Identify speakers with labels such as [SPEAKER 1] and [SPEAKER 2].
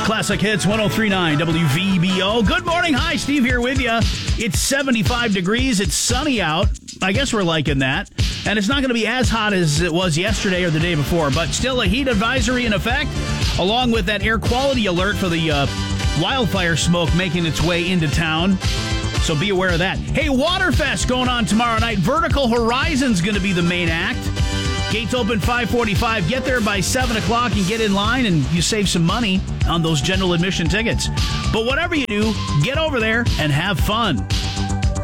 [SPEAKER 1] Classic Hits 103.9 WVBO. Good morning. Hi, Steve here with you. It's 75 degrees. It's sunny out. I guess we're liking that. And it's not going to be as hot as it was yesterday or the day before, but still a heat advisory in effect, along with that air quality alert for the wildfire smoke making its way into town. So be aware of that. Hey, Waterfest going on tomorrow night. Vertical Horizon's going to be the main act. Gates open 5:45. Get there by 7 o'clock and get in line, and you save some money on those general admission tickets. But whatever you do, get over there and have fun.